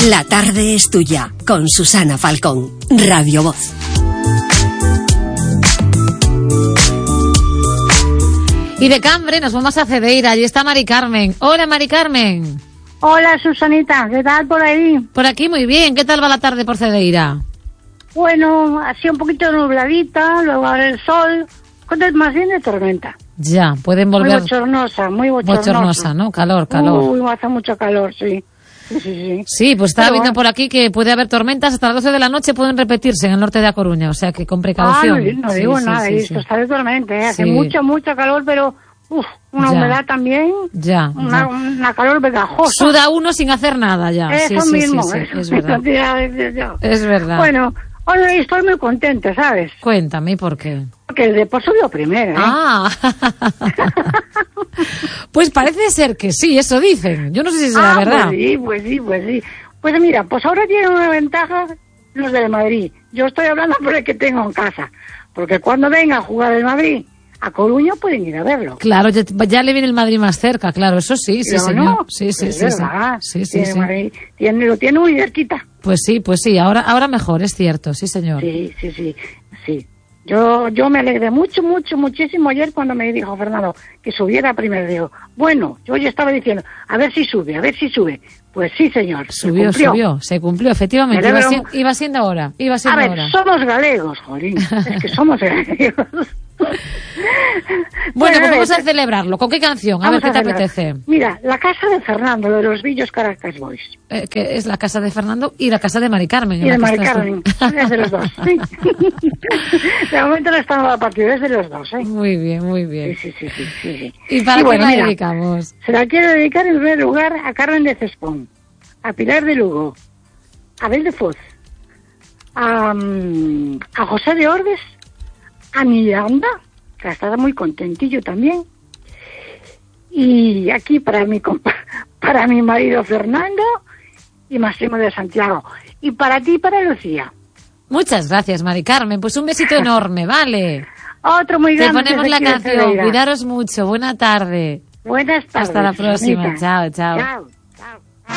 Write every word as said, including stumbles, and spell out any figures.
La tarde es tuya, con Susana Falcón, Radio Voz. Y de Cambre nos vamos a Cedeira, allí está Mari Carmen. Hola, Mari Carmen. Hola, Susanita, ¿qué tal por ahí? Por aquí muy bien, ¿qué tal va la tarde por Cedeira? Bueno, así un poquito nubladita, luego ahora el sol, es más bien de tormenta. Ya, pueden volver... Muy bochornosa, muy bochornosa. Bochornosa, ¿no? Calor, calor. Uy, hace mucho calor, sí. Sí, sí, sí. Sí, pues estaba Pero viendo bueno. por aquí que puede haber tormentas hasta las doce de la noche, pueden repetirse en el norte de A Coruña, o sea que con precaución. Ah, no, no Sí, digo sí, nada, sí, esto sí. está de tormenta, ¿eh? Hace Sí. mucho, mucho calor, pero uf, una Ya. humedad también, Ya, una, ya. una calor pegajosa. Suda uno sin hacer nada ya. Eso sí, sí, mismo, sí, sí, eso es verdad. mismo te iba a decir yo. Es verdad. Bueno, hoy estoy muy contenta, ¿sabes? Cuéntame, ¿y por qué? Porque el Depor subió primero, ¿eh? Ah, pues parece ser que sí, eso dicen. Yo no sé si será Ah, verdad. Pues sí, pues sí, pues sí. Pues mira, pues ahora tienen una ventaja los del Madrid. Yo estoy hablando por el que tengo en casa. Porque cuando venga a jugar el Madrid a Coruña pueden ir a verlo. Claro, ya, ya le viene el Madrid más cerca, claro, eso sí, sí, Pero señor. no, Sí, sí, es sí, sí. verdad. Sí, sí, Tiene sí. Madrid, tiene, lo tiene muy cerquita. Pues sí, pues sí, ahora, ahora mejor, es cierto, sí, señor. Sí, sí, sí, sí. Yo, yo me alegré mucho, mucho, muchísimo ayer cuando me dijo Fernando que subiera primero. Digo, bueno, yo ya estaba diciendo, a ver si sube, a ver si sube. Pues sí, señor. se Subió, cumplió. subió, se cumplió, efectivamente. Me Iba, alegro. si- iba siendo ahora, iba A siendo ver, ahora. somos galegos, jolín. Es que somos galegos. Bueno, pues a vamos ver, a celebrarlo. ¿Con qué canción? A vamos ver, ¿qué te celebrar. apetece? Mira, la casa de Fernando, de los Villos Caracas Boys. Eh, que es la casa de Fernando y la casa de Mari Carmen. en Y la de que Mari estás tú. Carmen. Es de los dos. Sí. De momento no estamos a la partida, es de los dos. ¿eh? Muy bien, muy Sí, bien. sí, sí, sí, sí, sí. ¿Y para Y qué bueno, la mira, dedicamos? se la quiero dedicar en primer lugar a Carmen de Cespón, a Pilar de Lugo, a Abel de Foz, a, mm, a José de Ordes, a Miranda, que ha estado muy contentillo también, y aquí para mi compa para mi marido Fernando y Máximo de Santiago, y para ti y para Lucía. Muchas gracias, Mari Carmen. Pues un besito enorme, ¿vale? Otro muy Te grande. ponemos desde la aquí de canción. Cedeira. Cuidaros mucho. Buena tarde. Buenas tardes. Hasta la próxima. Susanita. Chao, chao. Chao.